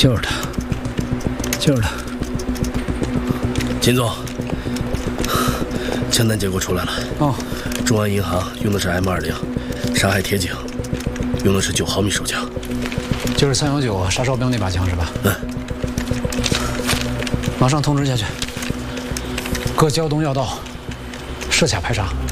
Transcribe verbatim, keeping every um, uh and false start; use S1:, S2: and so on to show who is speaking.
S1: 就是他，就是他。
S2: 秦总，枪弹结果出来了。
S1: 哦，
S2: 中安银行用的是 M 二零，上海铁警用的是九毫米手枪，
S1: 就是三幺九杀哨兵那把枪是吧？
S2: 嗯。
S1: 马上通知下去，各胶东要道设卡排查。